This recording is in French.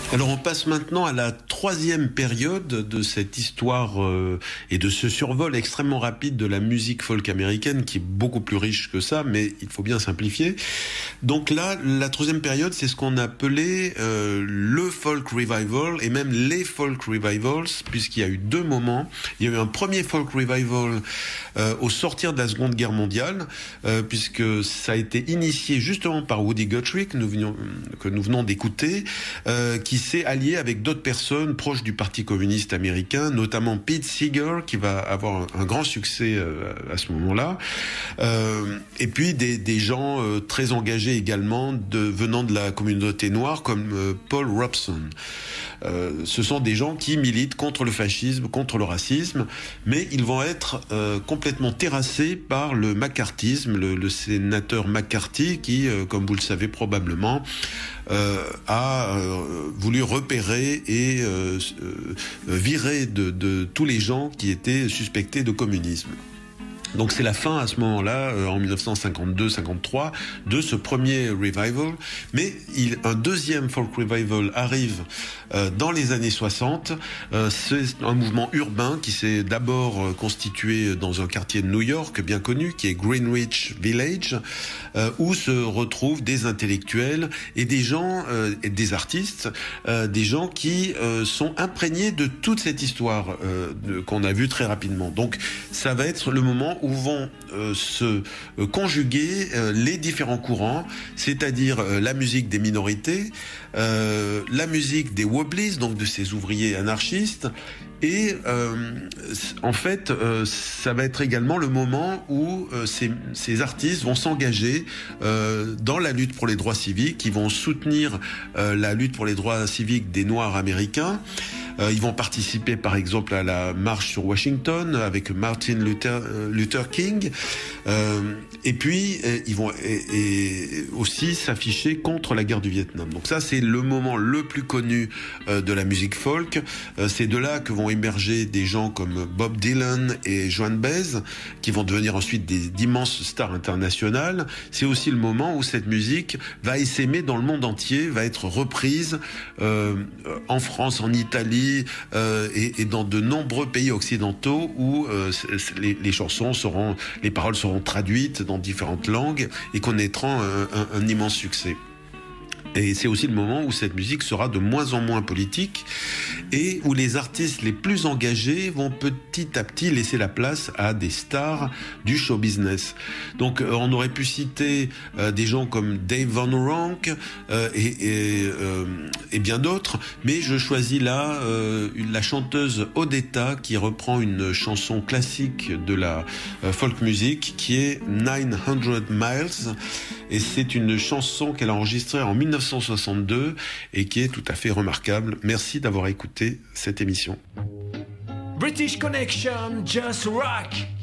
Alors on passe maintenant à la troisième période de cette histoire et de ce survol extrêmement rapide de la musique folk américaine qui est beaucoup plus riche que ça, mais il faut bien simplifier. Donc là, la troisième période, c'est ce qu'on appelait le folk revival et même les folk revivals, puisqu'il y a eu deux moments. Il y a eu un premier folk revival au sortir de la Seconde Guerre mondiale, puisque ça a été initié justement par Woody Guthrie que nous venons d'écouter, qui s'est allié avec d'autres personnes proches du Parti communiste américain, notamment Pete Seeger, qui va avoir un grand succès à ce moment-là, et puis des gens très engagés également venant de la communauté noire, comme Paul Robeson. Ce sont des gens qui militent contre le fascisme, contre le racisme, mais ils vont être complètement terrassés par le McCarthyisme, le sénateur McCarthy qui, comme vous le savez probablement, a voulu repérer et virer de tous les gens qui étaient suspectés de communisme. Donc c'est la fin à ce moment-là, en 1952-53, de ce premier revival. Mais un deuxième folk revival arrive dans les années 60. C'est un mouvement urbain qui s'est d'abord constitué dans un quartier de New York bien connu, qui est Greenwich Village, où se retrouvent des intellectuels et des gens, et des artistes, des gens qui sont imprégnés de toute cette histoire qu'on a vue très rapidement. Donc ça va être le moment où vont se conjuguer les différents courants, c'est-à-dire la musique des minorités, la musique des Wobblies, donc de ces ouvriers anarchistes, et en fait, ça va être également le moment où ces artistes vont s'engager dans la lutte pour les droits civiques, ils vont soutenir la lutte pour les droits civiques des Noirs américains. Ils vont participer par exemple à la marche sur Washington avec Martin Luther King, et puis ils vont aussi s'afficher contre la guerre du Vietnam. Donc ça, c'est le moment le plus connu de la musique folk. C'est de là que vont émerger des gens comme Bob Dylan et Joan Baez, qui vont devenir ensuite d'immenses stars internationales. C'est aussi le moment où cette musique va essaimer dans le monde entier, va être reprise en France, en Italie, et dans de nombreux pays occidentaux où les paroles seront traduites dans différentes langues et connaîtront un immense succès. Et c'est aussi le moment où cette musique sera de moins en moins politique et où les artistes les plus engagés vont petit à petit laisser la place à des stars du show business. Donc on aurait pu citer des gens comme Dave Van Ronk et bien d'autres, mais je choisis là la chanteuse Odetta qui reprend une chanson classique de la folk music qui est 900 Miles, et c'est une chanson qu'elle a enregistrée en 1962 et qui est tout à fait remarquable. Merci d'avoir écouté cette émission. British Connection, just rock.